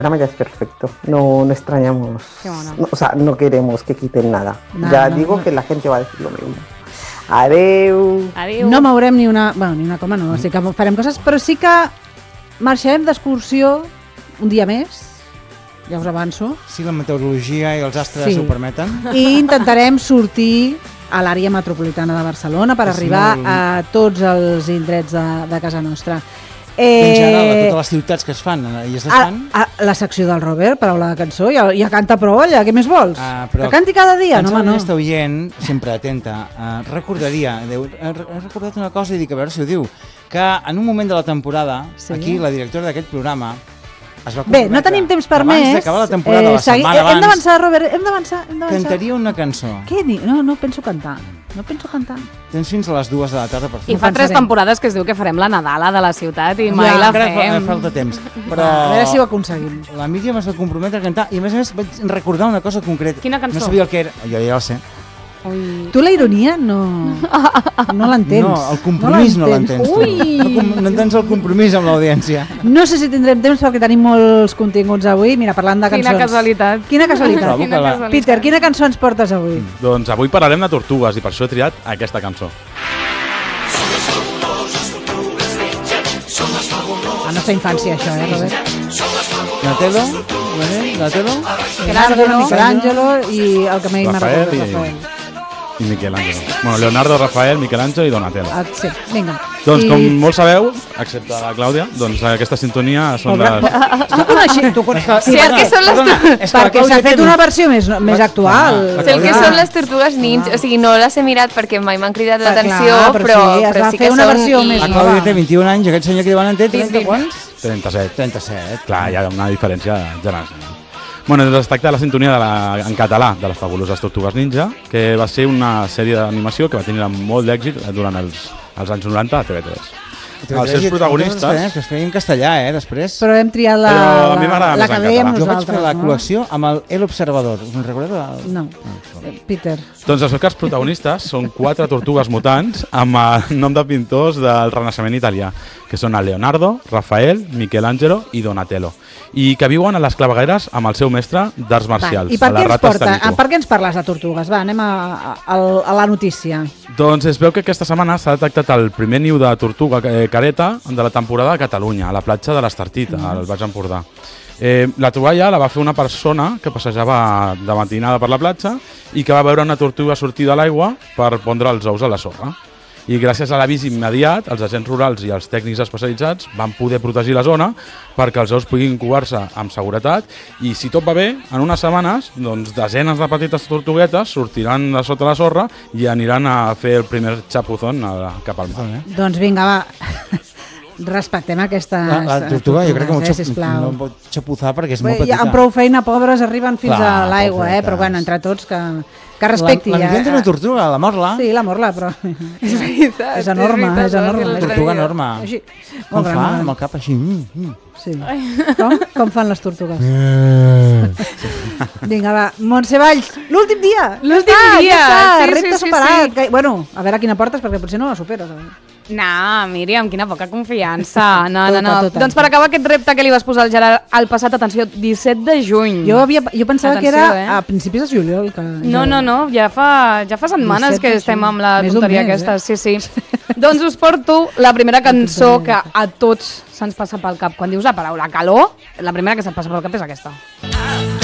programa ya es perfecto, no extrañamos, o sea, no queremos que quiten nada. Ya digo que la gente va a decir lo mismo. Adeu. No mourem ni una coma, no, sí que farem coses, però sí que marxarem d'excursió un dia més, ja us avanço. Si la meteorologia i els astres ho permeten. I intentarem sortir a l'àrea metropolitana de Barcelona per arribar a tots els indrets de casa nostra. En general, a totes les ciutats que es fan i es desfan. La secció del Robert, paraula de cançó, ja canta prou allà, què més vols? Que canti cada dia? No, home, no. Aquesta oient, sempre atenta, recordaria, he recordat una cosa i dic, a veure si ho diu, que en un moment de la temporada, aquí la directora d'aquest programa es va comprometre. Bé, no tenim temps per més. Abans d'acabar la temporada, la setmana abans. Hem d'avançar, Robert, hem d'avançar. Cantaria una cançó. Què? No penso cantar. Tens fins a les 2 de la tarda per fer. I fa 3 temporades que es diu que farem la Nadala de la ciutat i mai la fem. Encara falta temps. Però a veure si ho aconseguim. La Míriam es va comprometre a cantar i a més vaig recordar una cosa concreta. Quina cançó? No sabia el que era. Jo ja la sé. Tu la ironia no l'entens. No, el compromís no l'entens. No entens el compromís amb l'audiència. No sé si tindrem temps perquè tenim molts continguts avui. Mira, parlant de cançons. Quina casualitat. Peter, quina cançó ens portes avui? Doncs avui parlarem de tortugues i per això he triat aquesta cançó. La nostra infància, això, Robert? Donatello? Michelangelo i el que m'he marcat, Rafael. I Michelangelo. Bueno, Leonardo, Rafael, Michelangelo i Donatello. Sí, vinga. Doncs com molts sabeu, excepte la Clàudia, doncs aquesta sintonia són les... Tu coneixes. Sí, el que són les... Perquè s'ha fet una versió més actual. Sé el que són les tortugues ninja, o sigui, no les he mirat perquè mai m'han cridat l'atenció, però sí que són... La Clàudia té 21 anys, aquest senyor que diuen en té 30 quants? 37. Clar, hi ha una diferència generacional. Bueno, es tracta de la sintonia en català de les fabuloses Tortugues Ninja, que va ser una sèrie d'animació que va tenir molt d'èxit durant els anys 90 a TV3. Els seus protagonistes... Que es feia en castellà, després. Però hem triat la que dèiem nosaltres. Jo vaig fer la col·lecció amb El Observador. Us en recordeu? No. Peter. Doncs els seus protagonistes són 4 tortugues mutants amb el nom de pintors del Renaixement italià, que són el Leonardo, Rafael, Michelangelo i Donatello, i que viuen a les clavegueres amb el seu mestre d'arts marcials. I per què ens parles de tortugues? Va, anem a la notícia. Doncs es veu que aquesta setmana s'ha detectat el primer niu de tortuga careta de la temporada a Catalunya, a la platja de l'Estartit, al Baix Empordà. La troballa la va fer una persona que passejava de matinada per la platja i que va veure una tortuga sortir de l'aigua per pondre els ous a la sorra. I gràcies a l'avís immediat, els agents rurals i els tècnics especialitzats van poder protegir la zona perquè els ous puguin incubar-se amb seguretat i, si tot va bé, en unes setmanes, doncs, desenes de petites tortuguetes sortiran de sota la sorra i aniran a fer el primer chapuzón cap al mar. Doncs vinga, va. Respectem aquestes... La tortuga jo crec que no pot xapuzar perquè és molt petita. Amb prou feina, pobres, arriben fins a l'aigua, però bueno, entre tots que respecti. La Miguel té una tortuga, la Morla. Sí, la Morla, però és veritat, és enorme. Una tortuga enorme. Com fa? Amb el cap així. Sí. Com fan les tortugues? Vinga, va. Montse Valls, l'últim dia! L'últim dia! Repte superat. Bueno, a veure a quina portes, perquè potser no la superes. No, Míriam, quina poca confiança. No. Doncs per acabar aquest repte que li vas posar al Gerard al passat, atenció, 17 de juny. Jo pensava que era a principis de juliol. No, ja fa setmanes que estem amb la tonteria aquesta. Sí. Doncs us porto la primera cançó que a tots se'ns passa pel cap. Quan dius la paraula calor, la primera que se't passa pel cap és aquesta.